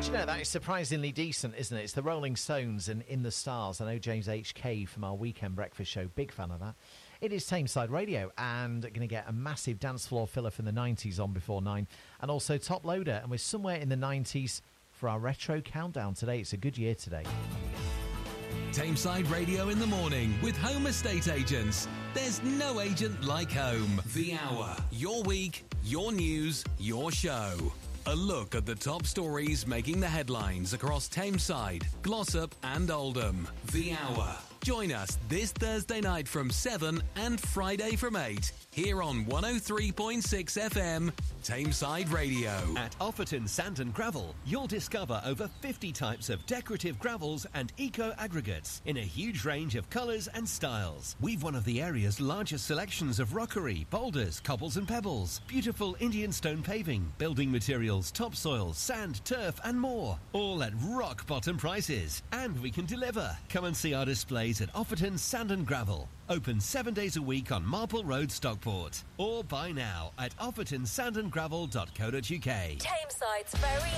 you know, that is surprisingly decent, isn't it? It's the Rolling Stones and In the Stars. I know James HK from our weekend breakfast show, big fan of that. It is Tameside Radio, and going to get a massive dance floor filler from the 90s on before 9, and also Top Loader, and we're somewhere in the 90s for our retro countdown today. It's a good year today. Tameside Radio in the morning with Home Estate Agents. There's no agent like home. The Hour. Your week, your news, your show. A look at the top stories making the headlines across Tameside, Glossop and Oldham. The Hour. Join us this Thursday night from 7 and Friday from 8 here on 103.6 FM, Tameside Radio. At Offerton Sand and Gravel, you'll discover over 50 types of decorative gravels and eco-aggregates in a huge range of colours and styles. We've one of the area's largest selections of rockery, boulders, cobbles and pebbles, beautiful Indian stone paving, building materials, topsoil, sand, turf and more. All at rock-bottom prices. And we can deliver. Come and see our displays at Offerton Sand and Gravel. Open 7 days a week on Marple Road, Stockport. Or buy now at offertonsandandgravel.co.uk. Tameside's very